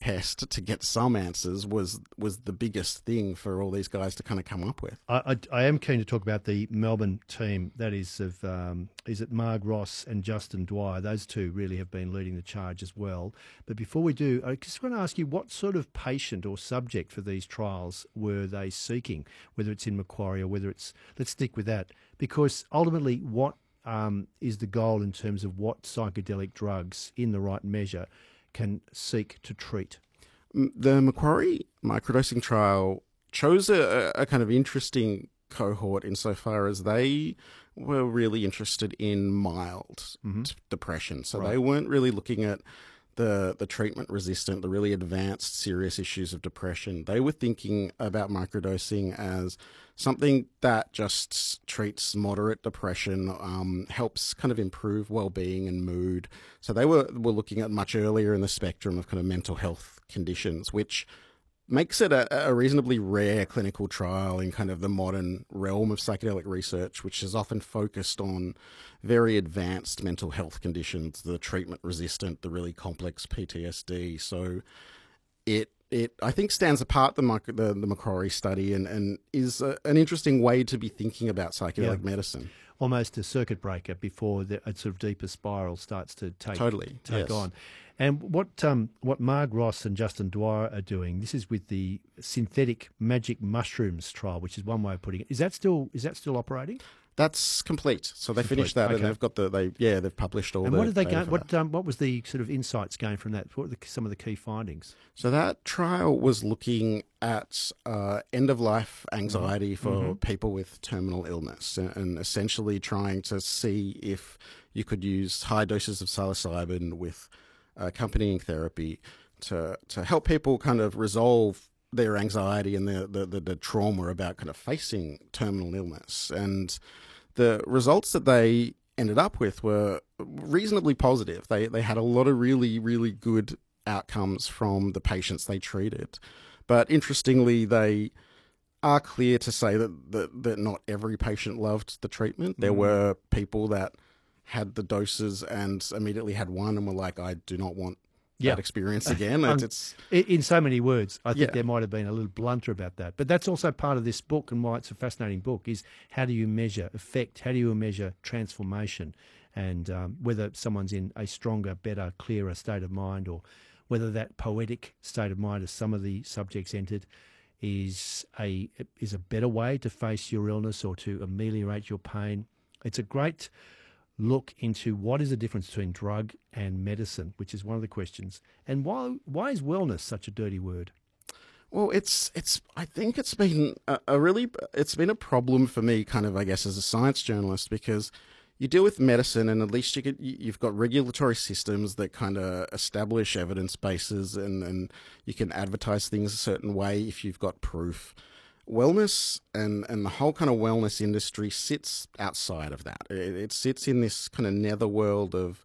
test to get some answers was the biggest thing for all these guys to kind of come up with. I am keen to talk about the Melbourne team. That is of is it Marg Ross and Justin Dwyer. Those two really have been leading the charge as well. But before we do, I just want to ask you, what sort of patient or subject for these trials were they seeking, whether it's in Macquarie or whether it's, let's stick with that, because ultimately what is the goal in terms of what psychedelic drugs in the right measure can seek to treat? The Macquarie microdosing trial chose a kind of interesting cohort insofar as they were really interested in mild depression. So they weren't really looking at the treatment resistant, the really advanced serious issues of depression. They were thinking about microdosing as something that just treats moderate depression, helps kind of improve well-being and mood. So they were looking at much earlier in the spectrum of kind of mental health conditions, which makes it a reasonably rare clinical trial in kind of the modern realm of psychedelic research, which is often focused on very advanced mental health conditions, the treatment-resistant, the really complex PTSD. So it I think stands apart the Macquarie study and is an interesting way to be thinking about psychedelic medicine. Almost a circuit breaker before a sort of deeper spiral starts to take on. And what Marg Ross and Justin Dwyer are doing, this is with the synthetic magic mushrooms trial, which is one way of putting it. Is that still operating? That's complete. So they finished that, and they've got they've published all. And what did they gain? What was the sort of insights gained from that? What were some of the key findings? So that trial was looking at end of life anxiety for people with terminal illness, and essentially trying to see if you could use high doses of psilocybin with accompanying therapy to help people kind of resolve their anxiety and the trauma about kind of facing terminal illness. And the results that they ended up with were reasonably positive. They had a lot of really, really good outcomes from the patients they treated. But interestingly, they are clear to say that not every patient loved the treatment. There were people that had the doses and immediately had one and were like, I do not want that experience again. In so many words, I think there might have been a little blunter about that. But that's also part of this book, and why it's a fascinating book, is how do you measure effect? How do you measure transformation? And whether someone's in a stronger, better, clearer state of mind, or whether that poetic state of mind, as some of the subjects entered, is a better way to face your illness or to ameliorate your pain. It's a great look into what is the difference between drug and medicine, which is one of the questions. And why is wellness such a dirty word? Well, I think it's been it's been a problem for me, kind of, I guess, as a science journalist, because you deal with medicine, and at least you've got regulatory systems that kind of establish evidence bases, and you can advertise things a certain way if you've got proof. Wellness and the whole kind of wellness industry sits outside of that. It sits in this kind of netherworld of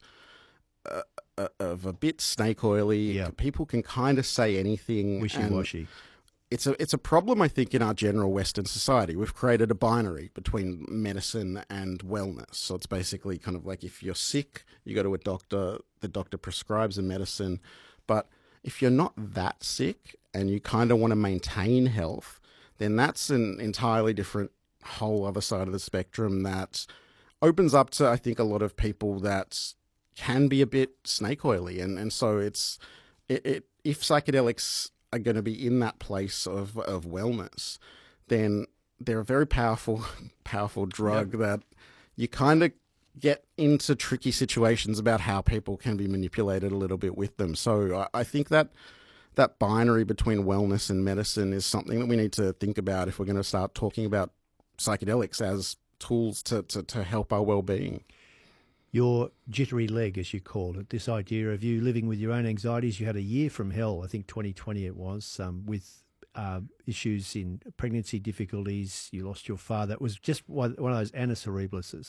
a bit snake oily. Yeah. People can kind of say anything. Wishy-washy. It's a problem, I think, in our general Western society. We've created a binary between medicine and wellness. So it's basically kind of like, if you're sick, you go to a doctor, the doctor prescribes a medicine. But if you're not that sick and you kind of want to maintain health, then that's an entirely different whole other side of the spectrum that opens up to, I think, a lot of people that can be a bit snake oily. And so if psychedelics are going to be in that place of wellness, then they're a very powerful drug that you kind of get into tricky situations about how people can be manipulated a little bit with them. So I think that binary between wellness and medicine is something that we need to think about if we're going to start talking about psychedelics as tools to help our well-being. Your jittery leg, as you called it, this idea of you living with your own anxieties. You had a year from hell, I think 2020 it was, with issues in pregnancy difficulties. You lost your father. It was just one of those annus horribilises.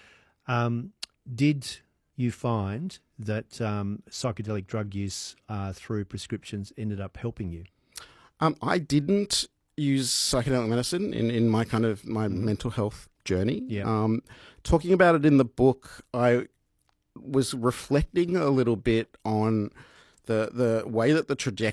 Did you find that psychedelic drug use through prescriptions ended up helping you? I didn't use psychedelic medicine in my kind of my mental health journey. Yeah. Talking about it in the book, I was reflecting a little bit on the way that the